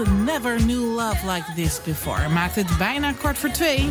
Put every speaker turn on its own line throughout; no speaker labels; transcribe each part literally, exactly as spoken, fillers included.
Never knew love like this before. Maakt het bijna kwart voor twee.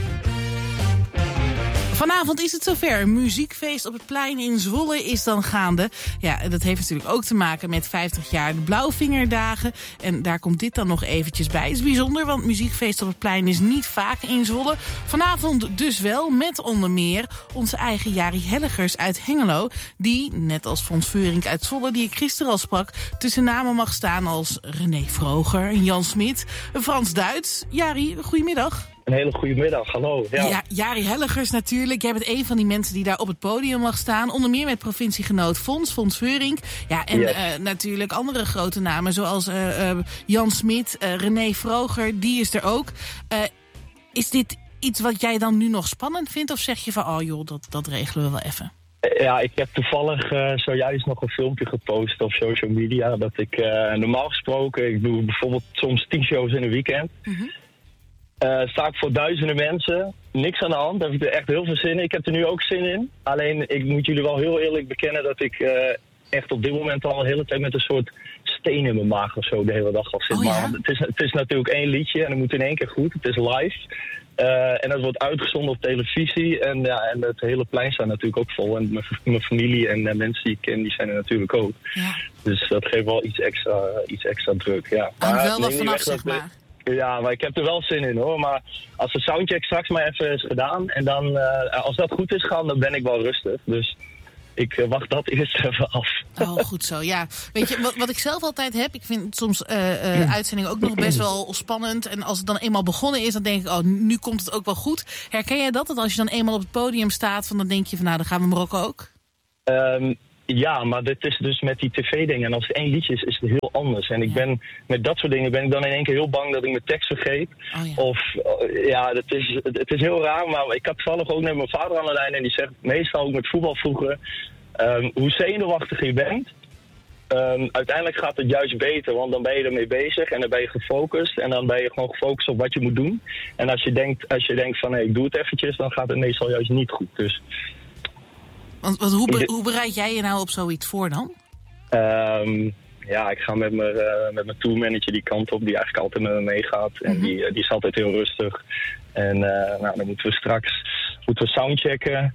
Vanavond is het zover. Een muziekfeest op het plein in Zwolle is dan gaande. Ja, dat heeft natuurlijk ook te maken met vijftig jaar de Blauwvingerdagen. En daar komt dit dan nog eventjes bij. Het is bijzonder, want muziekfeest op het plein is niet vaak in Zwolle. Vanavond dus wel, met onder meer onze eigen Jari Hellegers uit Hengelo. Die, net als Fons Veurink uit Zwolle, die ik gisteren al sprak, tussen namen mag staan als René Vroger, Jan Smit, Frans Duits. Jari, goedemiddag.
Een hele goede middag, hallo. Ja.
Ja, Jari Hellegers natuurlijk. Jij bent een van die mensen die daar op het podium mag staan. Onder meer met provinciegenoot Fons, Fons Veurink. Ja, en yes. uh, natuurlijk andere grote namen zoals uh, uh, Jan Smit, uh, René Vroger, die is er ook. Uh, is dit iets wat jij dan nu nog spannend vindt? Of zeg je van, oh joh, dat, dat regelen we wel even?
Ja, ik heb toevallig uh, zojuist nog een filmpje gepost op social media. Dat ik uh, normaal gesproken, ik doe bijvoorbeeld soms tien shows in een weekend. Mm-hmm. Uh, sta ik voor duizenden mensen, niks aan de hand, daar heb ik er echt heel veel zin in. Ik heb er nu ook zin in. Alleen, ik moet jullie wel heel eerlijk bekennen dat ik uh, echt op dit moment al de hele tijd met een soort steen in mijn maag of zo de hele dag al zit.
Oh, ja?
Maar het is, het is natuurlijk één liedje en het moet in één keer goed. Het is live. Uh, en dat wordt uitgezonden op televisie. En, ja, en het hele plein staat natuurlijk ook vol. En mijn, mijn familie en de mensen die ik ken, die zijn er natuurlijk ook. Ja. Dus dat geeft wel iets extra, iets extra druk. Ja.
Maar maar wel wat vanaf, zeg maar.
Ja, maar ik heb er wel zin in hoor. Maar als de soundcheck straks maar even is gedaan en dan, uh, als dat goed is gaan, dan ben ik wel rustig. Dus ik uh, wacht dat eerst even af.
Oh, goed zo. Ja, weet je, wat, wat ik zelf altijd heb, ik vind soms uh, uh, uitzendingen ook nog best wel spannend. En als het dan eenmaal begonnen is, dan denk ik, oh, nu komt het ook wel goed. Herken jij dat? Dat als je dan eenmaal op het podium staat, van dan denk je van, nou, dan gaan we Marokko ook?
Um, Ja, maar dit is dus met die tv-dingen. En als het één liedje is, is het heel anders. En ik ja. ben met dat soort dingen ben ik dan in één keer heel bang dat ik mijn tekst vergeet. Oh, ja. Of uh, ja, het is, het is heel raar. Maar ik had toevallig ook net mijn vader aan de lijn. En die zegt meestal ook met voetbal vroeger. Um, hoe zenuwachtiger je bent, um, uiteindelijk gaat het juist beter. Want dan ben je ermee bezig en dan ben je gefocust. En dan ben je gewoon gefocust op wat je moet doen. En als je denkt, als je denkt van hey, ik doe het eventjes, dan gaat het meestal juist niet goed. Dus...
Want, want hoe, be, hoe bereid jij je nou op zoiets voor dan?
Um, ja, ik ga met mijn, uh, met mijn tourmanager die kant op, die eigenlijk altijd met me meegaat. En mm-hmm. die, die is altijd heel rustig. En uh, nou, dan moeten we straks moeten we soundchecken.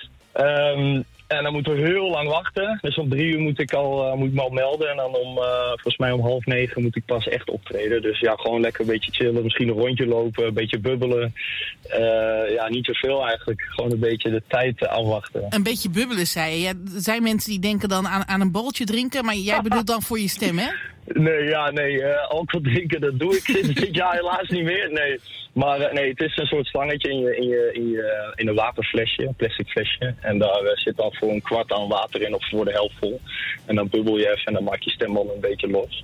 Um, en dan moeten we heel lang wachten. Dus om drie uur moet ik, al, uh, moet ik me al melden. En dan om, uh, volgens mij om half negen moet ik pas echt optreden. Dus ja, gewoon lekker een beetje chillen. Misschien een rondje lopen, een beetje bubbelen. Uh, ja, niet zoveel eigenlijk. Gewoon een beetje de tijd afwachten.
Een beetje bubbelen, zei je. Ja, er zijn mensen die denken dan aan, aan een borreltje drinken. Maar jij bedoelt dan voor je stem, hè?
Nee, ja, nee. Uh, alcohol drinken, dat doe ik sinds dit jaar helaas niet meer. Nee. Maar uh, nee, het is een soort slangetje in, je, in, je, in, je, in een waterflesje, een plastic flesje. En daar uh, zit dan voor een kwart aan water in of voor de helft vol. En dan bubbel je even en dan maak je stem al een beetje los.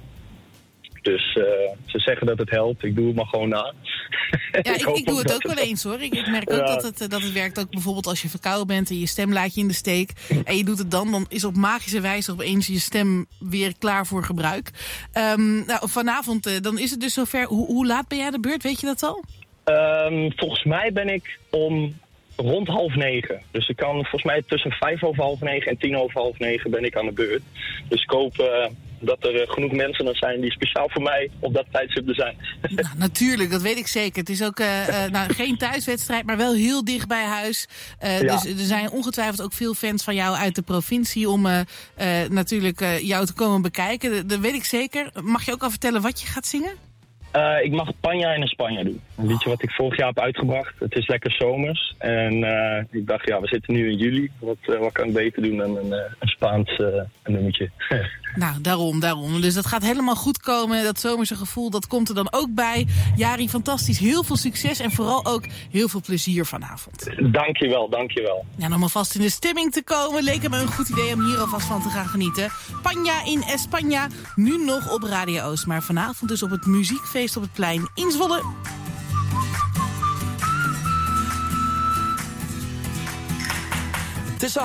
Dus uh, ze zeggen dat het helpt. Ik doe het maar gewoon na.
Ja, ik, ik doe het ook wel eens hoor. Ik, ik merk ook ja. dat, het, dat het werkt ook bijvoorbeeld als je verkouden bent en je stem laat je in de steek. En je doet het dan, dan is op magische wijze opeens je stem weer klaar voor gebruik. Um, nou, vanavond uh, dan is het dus zover. Hoe, hoe laat ben jij aan de beurt? Weet je dat al?
Um, volgens mij ben ik om rond half negen. Dus ik kan volgens mij tussen vijf over half negen en tien over half negen ben ik aan de beurt. Dus ik hoop uh, dat er uh, genoeg mensen er zijn die speciaal voor mij op dat tijdstip er zijn.
Nou, natuurlijk, dat weet ik zeker. Het is ook uh, uh, nou, geen thuiswedstrijd, maar wel heel dicht bij huis. Uh, ja. Dus er zijn ongetwijfeld ook veel fans van jou uit de provincie om uh, uh, natuurlijk uh, jou te komen bekijken. Dat, dat weet ik zeker. Mag je ook al vertellen wat je gaat zingen?
Uh, ik mag Panja in Spanje doen. Een liedje wat ik vorig jaar heb uitgebracht. Het is lekker zomers. En uh, ik dacht, ja, we zitten nu in juli. Wat, uh, wat kan ik beter doen dan een, uh, een Spaans uh, nummertje.
Nou, daarom, daarom. Dus dat gaat helemaal goed komen. Dat zomerse gevoel, dat komt er dan ook bij. Jari, fantastisch. Heel veel succes en vooral ook heel veel plezier vanavond.
Dankjewel, dankjewel.
Ja, om alvast in de stemming te komen, leek het me een goed idee om hier alvast van te gaan genieten. Panja in España, nu nog op Radio Oost. Maar vanavond dus op het muziekfeest op het plein in Zwolle.